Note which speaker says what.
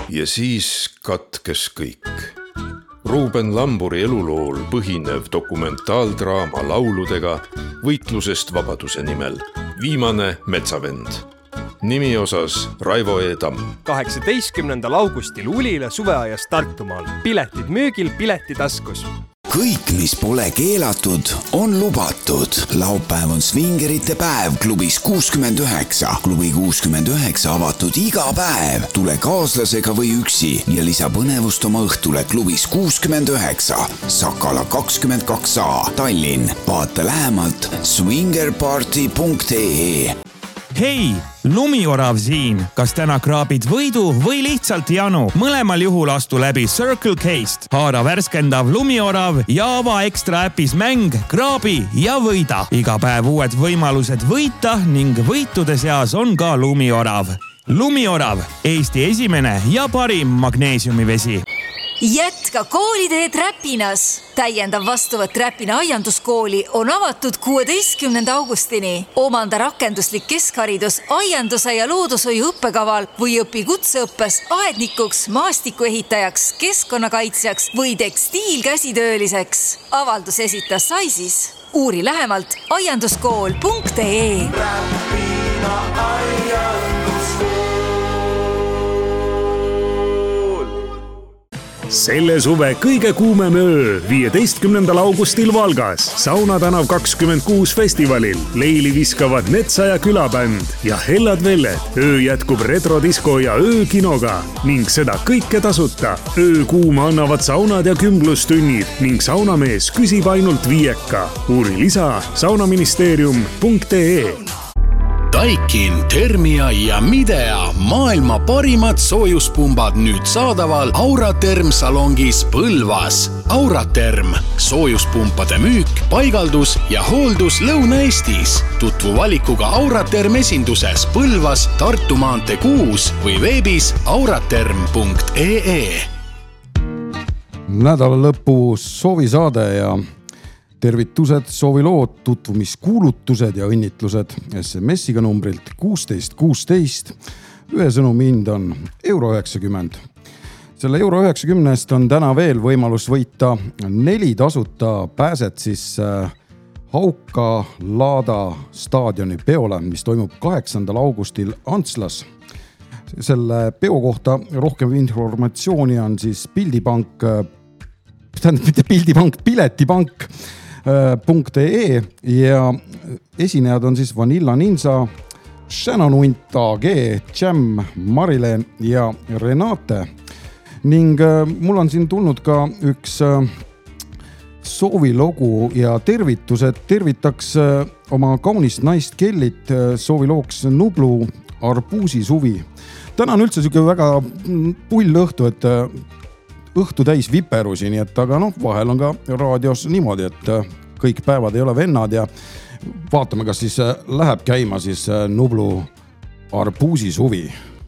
Speaker 1: ja siis katkes kõik. Ruuben Lamburi elulool põhinev dokumentaaldraama lauludega võitlusest vabaduse nimel. Viimane metsavend. Nimi osas Raivo E. Tamm.
Speaker 2: 18. augustil Ulila suveaias Tartumaal. Piletid müügil, piletitaskus.
Speaker 3: Kõik, mis pole keelatud, on lubatud. Laupäev on svingerite päev klubis 69. Klubi 69 avatud iga päev. Tule kaaslasega või üksi ja lisa põnevust oma õhtule klubis 69. Sakala 22A, Tallinn. Vaata lähemalt swingerparty.ee.
Speaker 4: Hei, Lumiorav siin. Kas täna kraabid võidu või lihtsalt janu? Mõlemal juhul astu läbi Circle K-st. Haara värskendav Lumiorav ja ava ekstra äpis mäng, kraabi ja võida. Iga päev uued võimalused võita ning võitude seas on ka Lumiorav. Lumiorav, Eesti esimene ja parim magneesiumivesi.
Speaker 5: Jätka kooliteed Räpinas. Täiendav vastuvõtt Räpina aianduskooli on avatud 16. augustini. Omanda rakenduslik keskharidus aianduse ja loodushoiu õppekaval või õpi kutseõppes aednikuks, maastikuehitajaks, keskkonnakaitsjaks või tekstiilkäsitööliseks. Avaldus esitas Saisis. Uuri lähemalt aianduskool.ee.
Speaker 6: Räpina aianduskool.
Speaker 7: Selle suve kõige kuumem öö 15. augustil Valgas Sauna tänav 26 festivalil leili viskavad Metsa ja külabänd ja Hellad Velled. Öö jätkub retrodisko ja öökinoga ning seda kõike tasuta. Öö kuuma annavad saunad ja kümblustunnid ning saunamees küsib ainult 5. Uuri lisa saunaministeerium.ee.
Speaker 8: Daikin, Thermia ja Midea maailma parimad soojuspumbad nüüd saadaval Auraterm salongis Põlvas. Auraterm, soojuspumpade müük, paigaldus ja hooldus Lõuna-Eestis. Tutvu valikuga Auraterm esinduses Põlvas, Tartu maantee 6 või veebis auraterm.ee.
Speaker 9: Nädala lõpu soovisaade ja tervitused, soovilood, tutvumiskuulutused ja õnnitlused SMS-iga numbrilt 1616. Ühe sõnumi hind on €90. Selle €90 on täna veel võimalus võita 4 tasuta pääset siis Hauka Laada staadioni peole, mis toimub 8. augustil Antslas. Selle peo kohta rohkem informatsiooni on siis piletipank.ee ja esinejad on siis Vanilla Ninja, Shannon Unt AG, Jam, Marilyn ja Renate. Ning mul on siin tulnud ka üks soovilogu ja tervitused. Tervitaks oma kaunist naist Kellit, soovilooks Nublu arbuusi suvi. Täna on üldse selline väga pull õhtu, et õhtu täis viperusi, nii et aga vahel on ka raadios niimoodi, et kõik päevad ei ole vennad ja vaatame, kas siis läheb käima siis Nublu arbuusi suvi.